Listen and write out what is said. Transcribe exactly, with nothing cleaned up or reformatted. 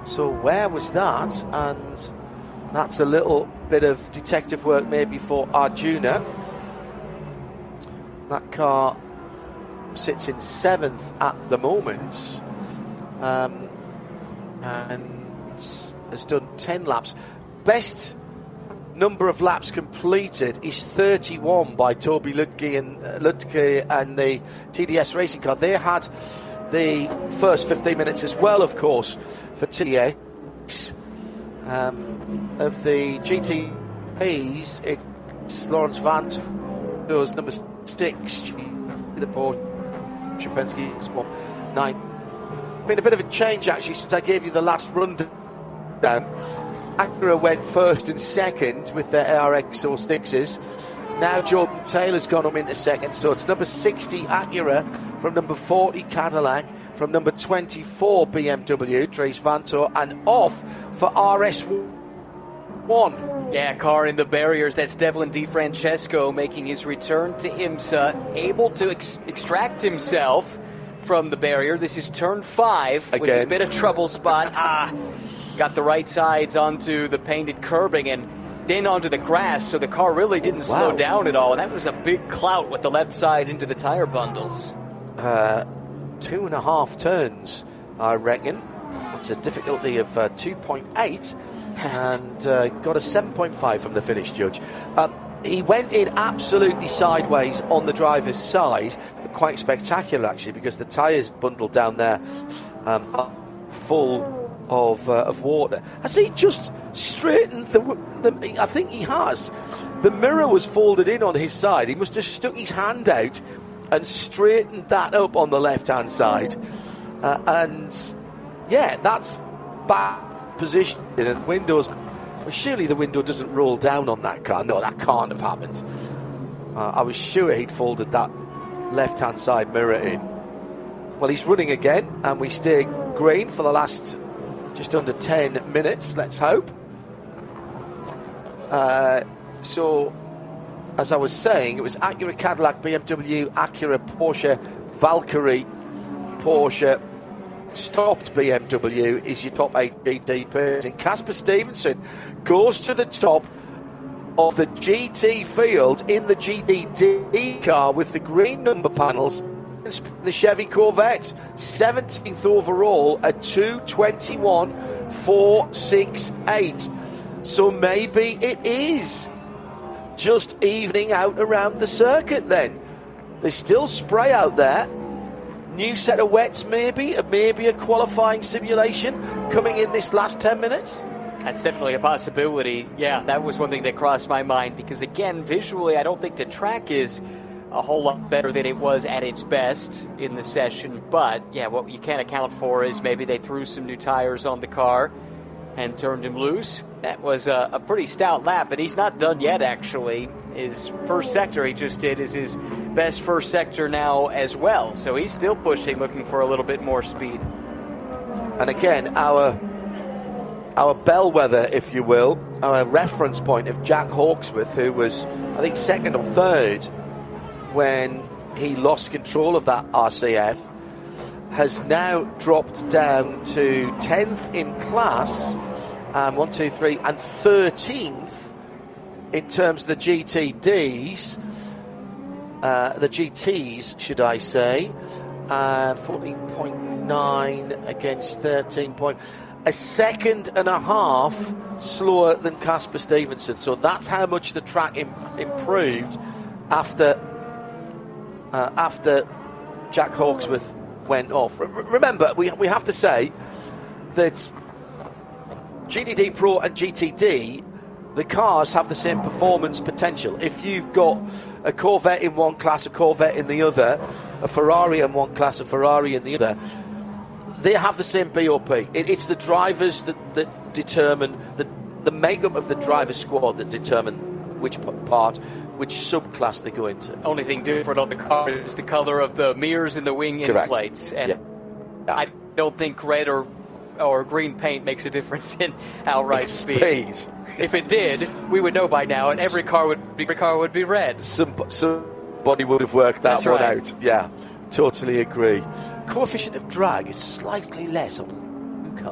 So where was that? And that's a little bit of detective work maybe for Arjuna. That car sits in seventh at the moment, um, and has done ten laps. Best number of laps completed is thirty-one by Toby Lutke and uh, Lutke and the T D S racing car. They had the first fifteen minutes as well, of course, for T D S. Um, of the G T Ps, it's Lawrence Vant, who was number six, the Porsche Penske Sport nine. Been a bit of a change actually since I gave you the last rundown. Acura went first and second with their A R X or sixes. Now Jordan Taylor's gone on into second, so it's number sixty Acura from number forty Cadillac, from number twenty-four B M W, Dries Vanthoor, and off for R S one. Yeah, car in the barriers. That's Devlin DeFrancesco making his return to IMSA, able to ex- extract himself from the barrier. This is turn five, Again. which has been a trouble spot. Ah, got the right sides onto the painted curbing and then onto the grass, so the car really didn't Wow. slow down at all. And that was a big clout with the left side into the tire bundles. Uh, two and a half turns, I reckon. That's a difficulty of uh, two point eight, and uh, got a seven point five from the finish judge. Um, he went in absolutely sideways on the driver's side, quite spectacular actually, because the tyres bundled down there um, are full of uh, of water. Has he just straightened the, the? I think he has. The mirror was folded in on his side. He must have stuck his hand out and straightened that up on the left-hand side. Uh, and yeah, that's bad position. And the windows. Well, surely the window doesn't roll down on that car. No, that can't have happened. Uh, I was sure he'd folded that left-hand side mirror in. Well, he's running again, and we stay green for the last just under ten minutes, let's hope. Uh, so, as I was saying, it was Acura, Cadillac, B M W, Acura, Porsche, Valkyrie, Porsche, stopped B M W is your top eight G T Ps. And Casper Stevenson goes to the top of the G T field in the G T D car with the green number panels. The Chevy Corvette, seventeenth overall at two twenty-one four sixty-eight. So maybe it is just evening out around the circuit then. There's still spray out there. New set of wets maybe, maybe a qualifying simulation coming in this last ten minutes. That's definitely a possibility. Yeah, that was one thing that crossed my mind because, again, visually, I don't think the track is a whole lot better than it was at its best in the session. But, yeah, what you can't account for is maybe they threw some new tires on the car and turned him loose. That was a, a pretty stout lap, but he's not done yet, actually. His first sector he just did is his best first sector now as well. So he's still pushing, looking for a little bit more speed. And again, our our bellwether, if you will, our reference point of Jack Hawksworth, who was, I think, second or third when he lost control of that R C F, has now dropped down to tenth in class, um, one, two, three, and thirteenth in terms of the G T Ds, uh, the G Ts, should I say, uh, fourteen point nine against thirteen point, a second and a half slower than Casper Stevenson. So that's how much the track im- improved after uh, after Jack Hawksworth went off. R- remember, we we have to say that G T D Pro and G T D, the cars have the same performance potential. If you've got a Corvette in one class, a Corvette in the other, a Ferrari in one class, a Ferrari in the other, they have the same B O P. It, it's the drivers that, that determine, the, the makeup of the driver squad that determine which part, which subclass they go into. Only thing different on the car is the color of the mirrors and the wing end Correct. plates. And Yeah. Yeah. I don't think red or or green paint makes a difference in outright speed. Speed. If it did, we would know by now, and every car would be every car would be red. Some, somebody would have worked that That's one right. out. Yeah, totally agree. Coefficient of drag is slightly less on